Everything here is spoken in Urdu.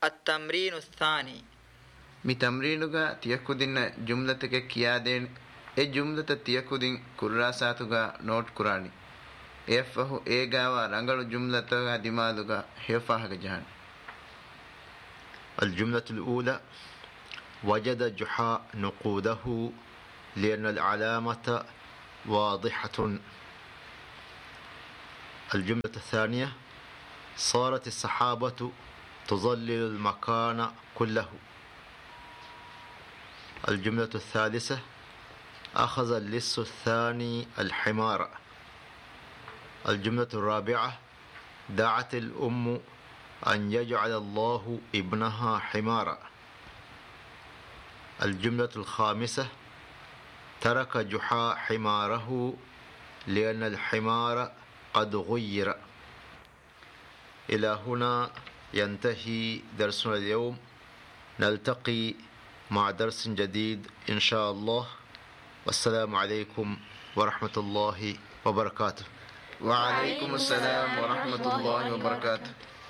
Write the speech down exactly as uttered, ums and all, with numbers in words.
التمرين الثاني مي تمرينوغا تيكودين جملتك كيادين اي جملة تيكودين كراساتوغا نوت كراني افهو ايغاوا رنگلو جملتوغا دماغوغا هيفاهغا جهان. الجملة الأولى: وجد جحا نقوده لأن العلامة واضحة. الجملة الثانية: صارت السحابة تظلل المكان كله. الجملة الثالثة: أخذ اللص الثاني الحمار. الجملة الرابعة: دعت الأم أن يجعل الله ابنها حمارا. الجملة الخامسة: ترك جحا حماره لأن الحمار قد غير. إلى هنا ينتهي درسنا اليوم. نلتقي مع درس جديد إن شاء الله. والسلام عليكم ورحمة الله وبركاته. وعليكم السلام ورحمة الله وبركاته.